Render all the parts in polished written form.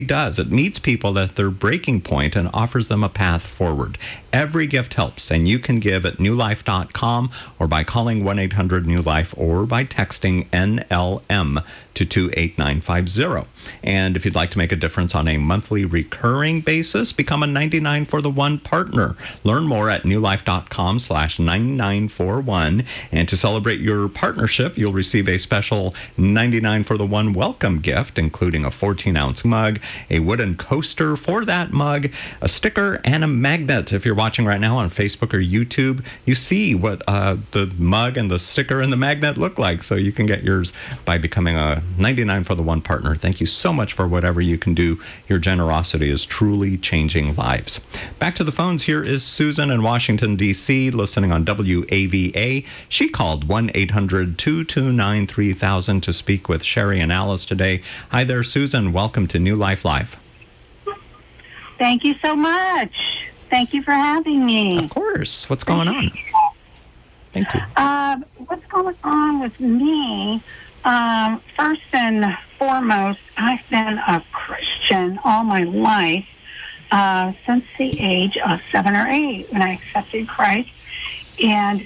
does. It meets people at their breaking point and offers them a path forward. Every gift helps, and you can give at newlife.com or by calling 1-800-NEW-LIFE or by texting NLM to 28950. And if you'd like to make a difference on a monthly recurring basis, become a 99 for the One partner. Learn more at newlife.com/9941. And to celebrate your partnership, you'll receive a special 99 for the One welcome gift, including a 14-ounce mug, a wooden coaster for that mug, a sticker, and a magnet. If you're watching right now on Facebook or YouTube, you see what the mug and the sticker and the magnet look like. So you can get yours by becoming a 99 for the One partner. Thank you so much for whatever you can do. Your generosity is truly changing lives. Back to the phones. Here is Susan in Washington, D.C., listening on WAVA. She called 1-800-229-3000 to speak with Sherry and Alice today. Hi there, Susan. Welcome to New Life Live. Thank you so much. Thank you for having me. Of course. What's going on? Thank you. What's going on with me? First and foremost, I've been a Christian all my life, since the age of 7 or 8 when I accepted Christ. And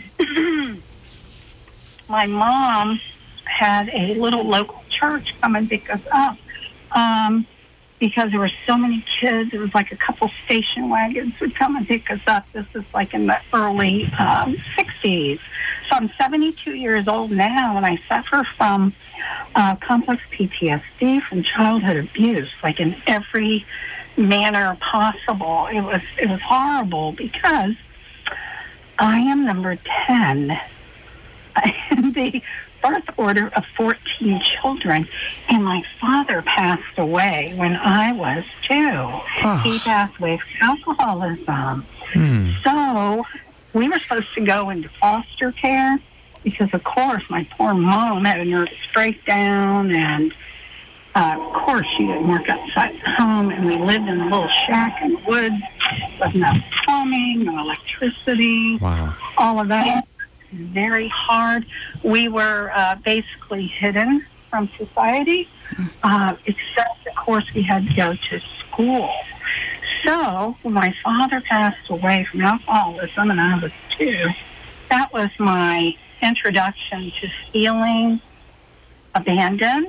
my mom had a little local church come and pick us up. Because there were so many kids, it was like a couple station wagons would come and pick us up. This is like in the early 60s. So I'm 72 years old now, and I suffer from complex PTSD from childhood abuse, like in every manner possible. It was horrible because I am number 10 in the birth order of 14 children, and my father passed away when I was 2. Oh. He passed away from alcoholism. So we were supposed to go into foster care because, of course, my poor mom had a nervous breakdown, and of course she didn't work outside the home, and we lived in a little shack in the woods with no plumbing, no electricity, all of that. Very hard. We were basically hidden from society, except, of course, we had to go to school. So when my father passed away from alcoholism and I was 2, that was my introduction to feeling abandoned.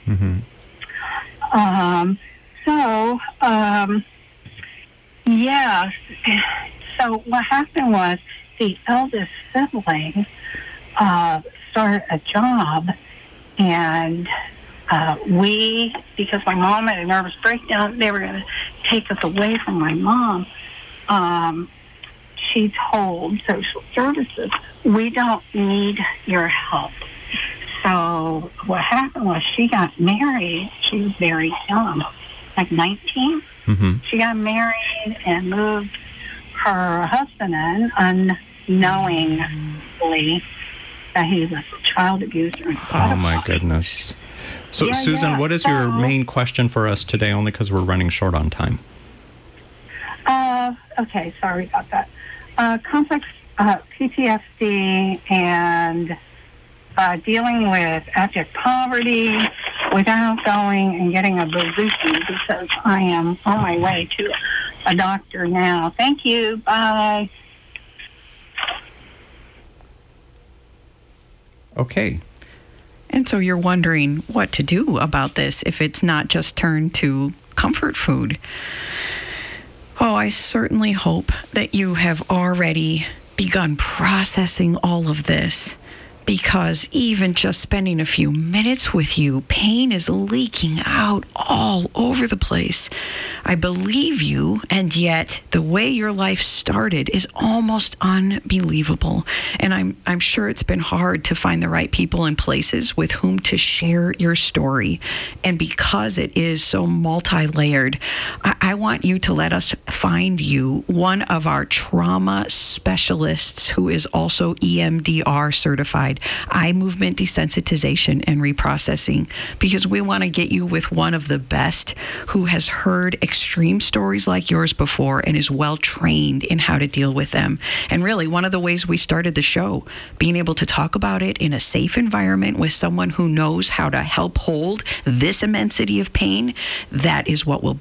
So what happened was, the eldest sibling started a job, and because my mom had a nervous breakdown, they were going to take us away from my mom. She told social services, we don't need your help. So what happened was she got married. She was very young, like 19. She got married and moved her husband in unknowingly that he was a child abuser. Oh, my goodness. So, Susan, what is your main question for us today, only because we're running short on time? Okay, sorry about that. Complex PTSD and dealing with abject poverty without going and getting a bazooki, because I am on my way to a doctor now. Thank you. Bye. Okay. And so you're wondering what to do about this if it's not just turned to comfort food. Oh, I certainly hope that you have already begun processing all of this, because even just spending a few minutes with you, pain is leaking out all over the place. I believe you, and yet the way your life started is almost unbelievable. And I'm sure it's been hard to find the right people and places with whom to share your story. And because it is so multi-layered, I want you to let us find you one of our trauma specialists who is also EMDR certified. provide eye movement desensitization and reprocessing, because we want to get you with one of the best who has heard extreme stories like yours before and is well trained in how to deal with them. And really, one of the ways we started the show, being able to talk about it in a safe environment with someone who knows how to help hold this immensity of pain, that is what will